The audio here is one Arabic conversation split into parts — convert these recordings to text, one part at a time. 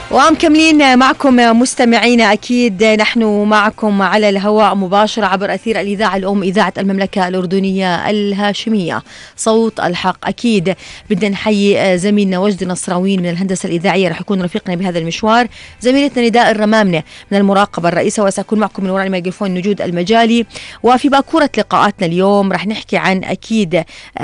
ومكملين معكم مستمعينا، أكيد نحن معكم على الهواء مباشرة عبر أثير الإذاعة الأم، إذاعة المملكة الأردنية الهاشمية، صوت الحق. أكيد بدنا نحيي زميلنا وجد نصراوين من الهندسة الإذاعية، رح يكون رفيقنا بهذا المشوار، زميلتنا نداء الرمامنة من المراقبة الرئيسة، وسأكون معكم من وراء الميكروفون نجود المجالي. وفي باكورة لقاءاتنا اليوم رح نحكي عن أكيد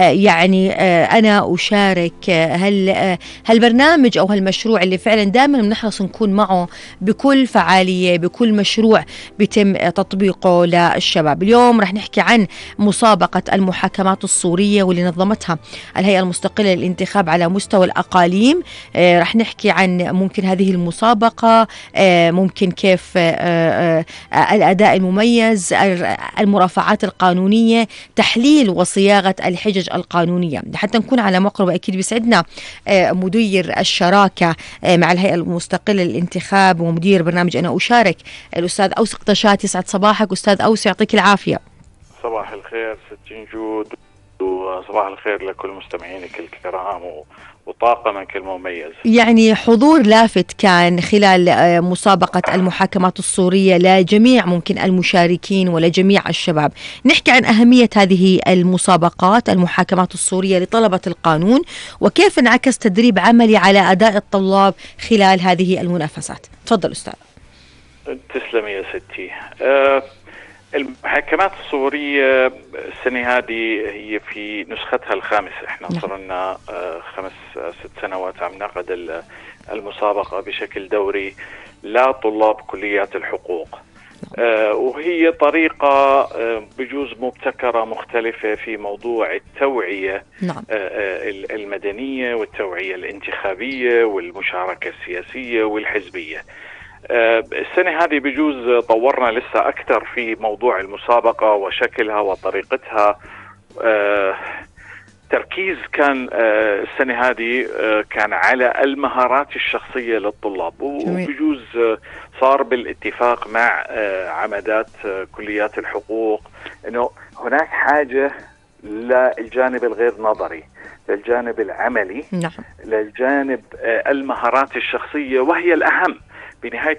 أنا أشارك هالبرنامج أو هالمشروع اللي فعلا دائما بنحرص نكون معه بكل فعالية، بكل مشروع بيتم تطبيقه للشباب. اليوم رح نحكي عن مسابقة المحاكمات الصورية واللي نظمتها الهيئة المستقلة للانتخاب على مستوى الأقاليم. رح نحكي عن ممكن هذه المسابقة، ممكن كيف الأداء المميز، المرافعات القانونية، تحليل وصياغة الحجج القانونية. حتى نكون على مقرب أكيد بيسعدنا مدير الشراكة مع الهيئة المستقلة للانتخاب ومدير برنامج أنا أشارك، الأستاذ أوس قطشات. يسعد صباحك أستاذ أوس، يعطيك العافية. صباح الخير ست نجود، وصباح الخير لكل مستمعينك الكرام وطاقمك المميز. يعني حضور لافت كان خلال مسابقة المحاكمات الصورية لجميع ممكن المشاركين ولجميع الشباب. نحكي عن أهمية هذه المسابقات المحاكمات الصورية لطلبة القانون، وكيف انعكس تدريب عملي على أداء الطلاب خلال هذه المنافسات. تفضل أستاذ. تسلمي يا ستي. المحاكمات الصورية السنة هذه هي في نسختها الخامسة. احنا صرنا 5-6 سنوات عم نعقد المسابقة بشكل دوري لطلاب كليات الحقوق، وهي طريقة بجوز مبتكرة مختلفة في موضوع التوعية المدنية والتوعية الانتخابية والمشاركة السياسية والحزبية. السنة هذه بجوز طورنا لسه أكثر في موضوع المسابقة وشكلها وطريقتها. تركيز كان السنة هذه كان على المهارات الشخصية للطلاب، وبجوز صار بالاتفاق مع عمدات كليات الحقوق أنه هناك حاجة للجانب الغير نظري، للجانب العملي، للجانب المهارات الشخصية، وهي الأهم بنهاية